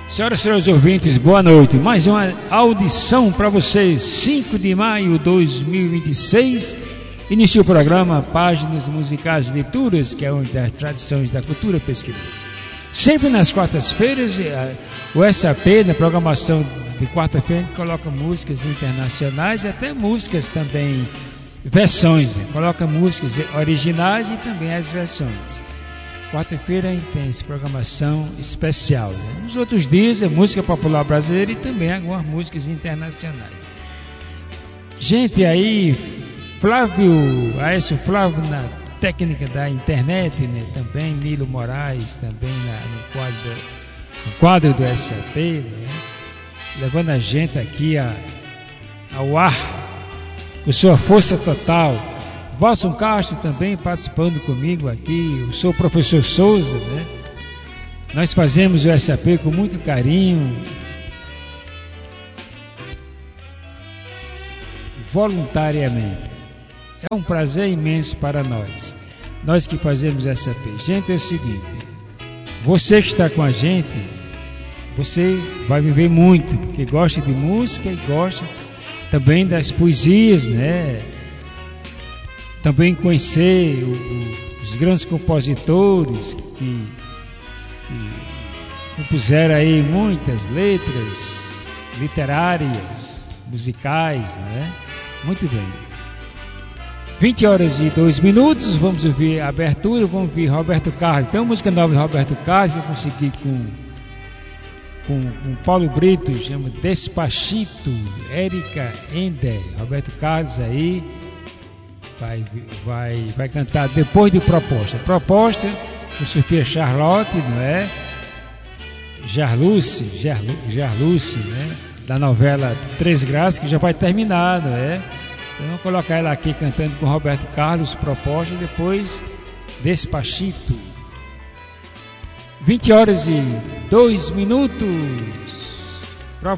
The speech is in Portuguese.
Senhoras e senhores ouvintes, boa noite. Mais uma audição para vocês. 5 de maio de 2026. Inicia o programa Páginas Musicais e Leituras, que é uma das tradições da cultura pesquisa. Sempre nas quartas-feiras, o SAP, na programação de quarta-feira, a gente coloca músicas internacionais e até músicas também, versões. Né? Coloca músicas originais e também as versões. Quarta-feira a gente tem essa programação especial. Né? Nos outros dias é música popular brasileira e também algumas músicas internacionais. Gente, aí, Aécio Flávio na técnica da internet, né? Também Nilo Moraes, também no quadro do SAP, né? Levando a gente aqui ao ar, com sua força total. Walson Castro também participando comigo aqui, eu sou o professor Souza, né? Nós fazemos o SAP com muito carinho, voluntariamente. É um prazer imenso para nós que fazemos SAP. Gente, é o seguinte, você que está com a gente, você vai viver muito, porque gosta de música e gosta também das poesias, né? Também conhecer os grandes compositores que compuseram aí muitas letras literárias, musicais, né? Muito bem. 20h02, vamos ouvir a abertura, vamos ouvir Roberto Carlos. Tem uma música nova de Roberto Carlos, vou conseguir com Paulo Brito, chama Despachito, Érica Ender, Roberto Carlos aí. Vai cantar depois de Proposta. Proposta com Sofia Charlotte, não é? Jarluce, né? Da novela Três Graças, que já vai terminar, não é? Então vamos colocar ela aqui cantando com Roberto Carlos, Proposta, e depois Despachito. 20h02.